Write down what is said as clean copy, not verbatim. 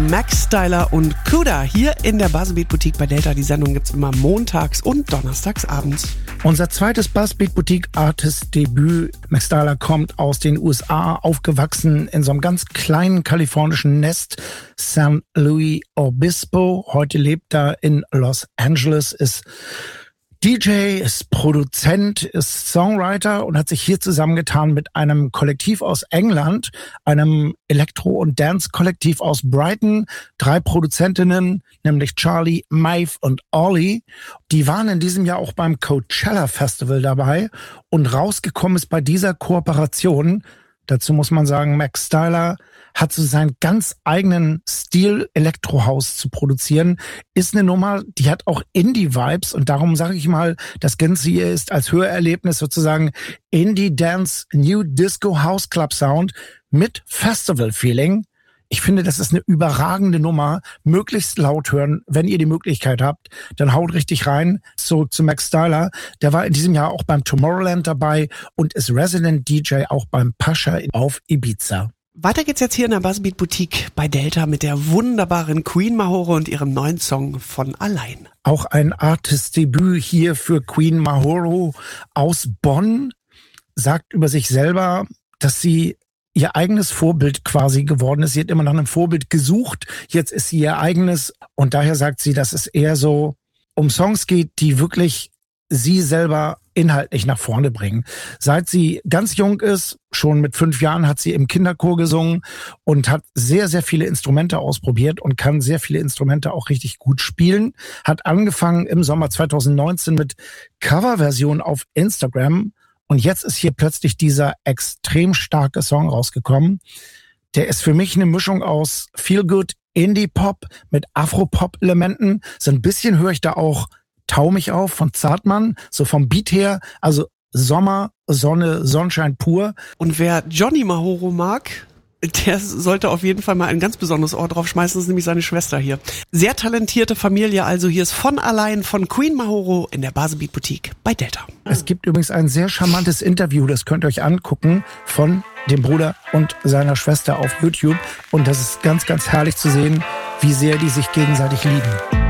Max Styler und Kuda hier in der Buzzbeat Boutique bei Delta. Die Sendung gibt's immer montags und donnerstags abends. Unser zweites Buzzbeat Boutique Artist Debüt. Max Styler kommt aus den USA, aufgewachsen in so einem ganz kleinen kalifornischen Nest, San Luis Obispo. Heute lebt er in Los Angeles, ist DJ, ist Produzent, ist Songwriter und hat sich hier zusammengetan mit einem Kollektiv aus England, einem Elektro- und Dance-Kollektiv aus Brighton. 3 Produzentinnen, nämlich Charlie, Maeve und Ollie. Die waren in diesem Jahr auch beim Coachella Festival dabei und rausgekommen ist bei dieser Kooperation, dazu muss man sagen, Max Styler hat so seinen ganz eigenen Stil, Elektrohaus zu produzieren. Ist eine Nummer, die hat auch Indie-Vibes und darum sage ich mal, das Ganze hier ist als Hörerlebnis sozusagen Indie-Dance, New Disco House Club Sound mit Festival-Feeling. Ich finde, das ist eine überragende Nummer. Möglichst laut hören, wenn ihr die Möglichkeit habt, dann haut richtig rein. Zurück zu Max Styler. Der war in diesem Jahr auch beim Tomorrowland dabei und ist Resident DJ auch beim Pascha auf Ibiza. Weiter geht's jetzt hier in der Buzzbeat Boutique bei Delta mit der wunderbaren Queen Mahoro und ihrem neuen Song Von Allein. Auch ein Artist-Debüt hier für Queen Mahoro aus Bonn. Sagt über sich selber, dass sie ihr eigenes Vorbild quasi geworden ist. Sie hat immer nach einem Vorbild gesucht. Jetzt ist sie ihr eigenes. Und daher sagt sie, dass es eher so um Songs geht, die wirklich sie selber inhaltlich nach vorne bringen. Seit sie ganz jung ist, schon mit 5 Jahren, hat sie im Kinderchor gesungen und hat sehr, sehr viele Instrumente ausprobiert und kann sehr viele Instrumente auch richtig gut spielen. Hat angefangen im Sommer 2019 mit Coverversionen auf Instagram und jetzt ist hier plötzlich dieser extrem starke Song rausgekommen. Der ist für mich eine Mischung aus Feel-Good, Indie-Pop mit Afro-Pop-Elementen. So ein bisschen höre ich da auch Tau mich auf von Zartmann, so vom Beat her, also Sommer, Sonne, Sonnenschein pur. Und wer Johnny Mahoro mag, der sollte auf jeden Fall mal ein ganz besonderes Ohr drauf schmeißen, das ist nämlich seine Schwester hier. Sehr talentierte Familie, also hier ist Von Allein von Queen Mahoro in der Buzzbeat Boutique bei Delta. Es gibt übrigens ein sehr charmantes Interview, das könnt ihr euch angucken, von dem Bruder und seiner Schwester auf YouTube. Und das ist ganz, ganz herrlich zu sehen, wie sehr die sich gegenseitig lieben.